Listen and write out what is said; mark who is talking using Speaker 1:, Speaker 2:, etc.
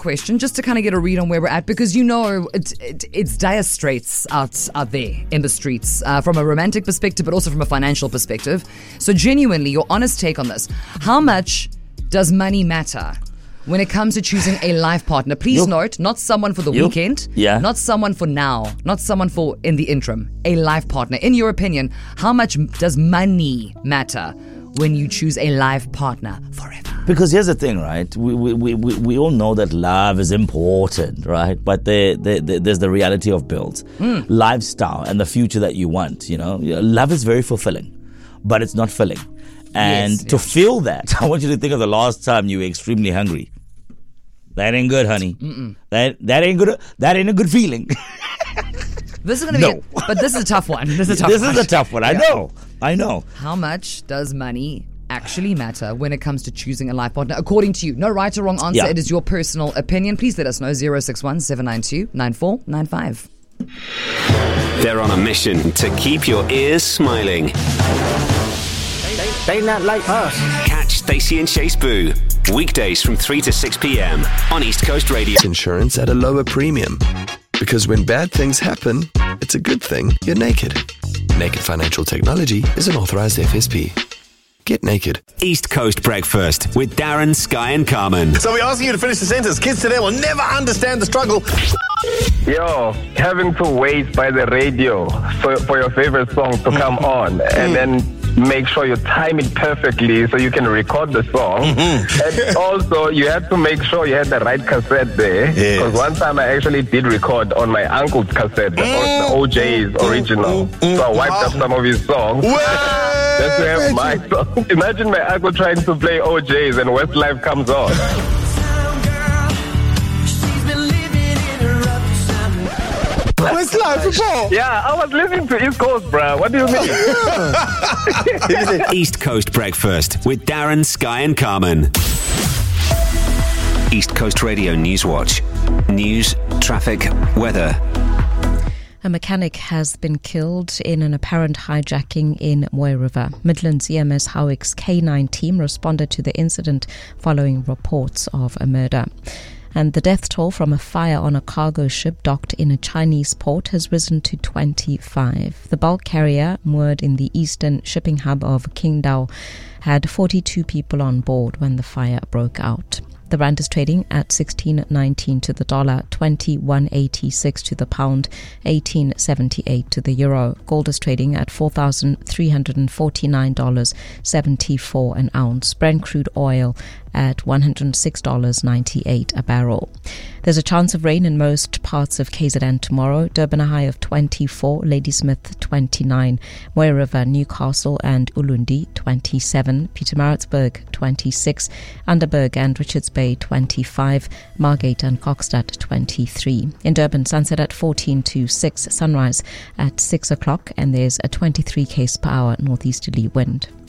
Speaker 1: question just to kind of get a read on where we're at, because it's dire straits out there in the streets from a romantic perspective, but also from a financial perspective. So genuinely, your honest take on this: how much does money matter when it comes to choosing a life partner? Please note, not someone for the weekend, not someone for now, not someone for in the interim, a life partner. In your opinion, how much does money matter when you choose a life partner forever?
Speaker 2: Because here's the thing, right? We all know that love is important, right? But there's the reality of bills, lifestyle, and the future that you want. Love is very fulfilling, but it's not filling. And to feel that, I want you to think of the last time you were extremely hungry. That ain't good, honey. That ain't good. That ain't a good feeling.
Speaker 1: This is going to be but this is a tough one. This is
Speaker 2: a tough one. I know. How
Speaker 1: much does money actually matter when it comes to choosing a life partner, according to you? No right or wrong answer. It is your personal opinion. Please let us know. 061 792 9495.
Speaker 3: They're on a mission to keep your ears smiling.
Speaker 4: They not like us.
Speaker 3: Catch Stacey and Chase Boo weekdays from 3 to 6 p.m. on East Coast Radio.
Speaker 5: Insurance at a lower premium. Because when bad things happen, it's a good thing you're naked. Naked Financial Technology is an authorized FSP. Get naked.
Speaker 3: East Coast Breakfast with Darren, Sky and Carmen.
Speaker 6: So we're asking you to finish the sentence. Kids today will never understand the struggle.
Speaker 7: Yo, having to wait by the radio for your favorite song to come on and then make sure you time it perfectly so you can record the song. And also, you had to make sure you had the right cassette there. Because one time I actually did record on my uncle's cassette, the OJ's original. So I wiped up some of his songs. Just to have my song. Imagine my uncle trying to play OJ's and Westlife comes on.
Speaker 6: Westlife, bro.
Speaker 7: Yeah, I was listening to East Coast, bro. What do you mean?
Speaker 3: East Coast Breakfast with Darren, Sky and Carmen. East Coast Radio News Watch. News, traffic, weather.
Speaker 8: A mechanic has been killed in an apparent hijacking in Moy River. Midlands EMS Howick's K9 team responded to the incident following reports of a murder. And the death toll from a fire on a cargo ship docked in a Chinese port has risen to 25. The bulk carrier, moored in the eastern shipping hub of Qingdao, had 42 people on board when the fire broke out. The rand is trading at 16.19 to the dollar, 21.86 to the pound, 18.78 to the euro. Gold is trading at $4,349.74 an ounce. Brent crude oil at $106.98 a barrel. There's a chance of rain in most parts of KZN tomorrow. Durban a high of 24, Ladysmith 29, Moy River, Newcastle and Ulundi 27, Pietermaritzburg 26, Underberg and Richards Bay 25, Margate and Kokstad 23. In Durban, sunset at 14 to 6, sunrise at 6 o'clock, and there's a 23 km/h northeasterly wind.